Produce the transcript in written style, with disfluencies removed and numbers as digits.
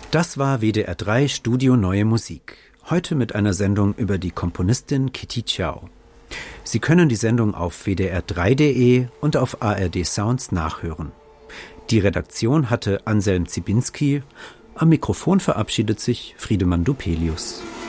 Das war WDR 3 Studio Neue Musik. Heute mit einer Sendung über die Komponistin Kitty Chow. Sie können die Sendung auf wdr3.de und auf ARD Sounds nachhören. Die Redaktion hatte Anselm Zibinski. Am Mikrofon verabschiedet sich Friedemann Dupelius.